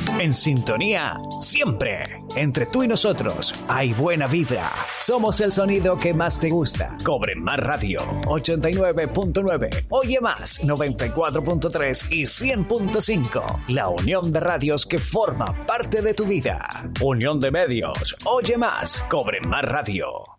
En sintonía, siempre. Entre tú y nosotros hay buena vibra. Somos el sonido que más te gusta. Cobre Más Radio 89.9. Oye Más 94.3 y 100.5. La unión de radios que forma parte de tu vida. Unión de medios. Oye Más. Cobre Más Radio.